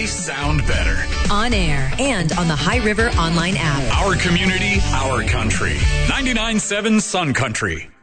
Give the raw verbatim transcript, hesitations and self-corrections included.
sound better. On air and on the High River online app. Our community, our country. ninety-nine point seven Sun Country.